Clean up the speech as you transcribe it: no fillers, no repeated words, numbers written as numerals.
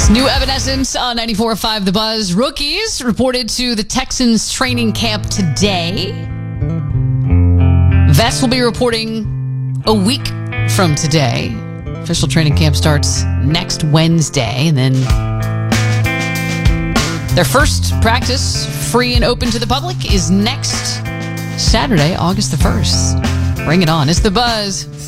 New Evanescence on 94.5 The Buzz. Rookies reported to the Texans training camp today. Vets will be reporting a week from today. Official training camp starts next Wednesday, and then their first practice, free and open to the public, is next Saturday, August the 1st. Bring it on. It's The Buzz.